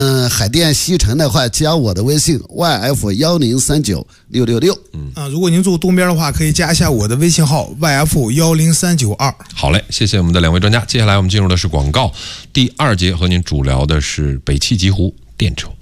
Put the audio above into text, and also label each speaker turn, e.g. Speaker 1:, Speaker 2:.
Speaker 1: 海淀西城的话，加我的微信 YF1039666。
Speaker 2: 如果您住东边的话，可以加一下我的微信号 YF10392。
Speaker 3: 好嘞，谢谢我们的2位专家。接下来我们进入的是广告，第2节和您主聊的是北汽极狐电车。